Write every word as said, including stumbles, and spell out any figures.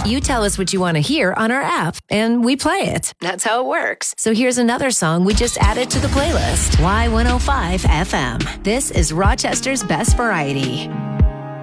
You tell us what you want to hear on our app, and we play it. That's how it works. So here's another song we just added to the playlist. Y one oh five F M. This is Rochester's Best Variety.